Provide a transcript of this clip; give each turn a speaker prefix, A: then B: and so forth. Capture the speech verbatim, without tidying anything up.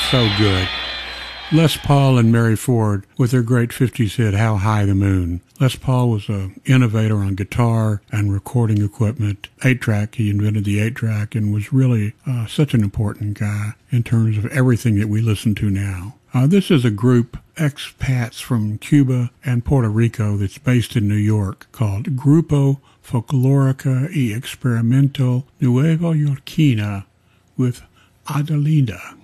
A: so good. Les Paul and Mary Ford with their great fifties hit, How High the Moon. Les Paul was an innovator on guitar and recording equipment. Eight-track, he invented the eight-track and was really uh, such an important guy in terms of everything that we listen to now. Uh, this is a group, expats from Cuba and Puerto Rico, that's based in New York, called Grupo Folclórica y Experimental Nueva Yorkina with Adelina.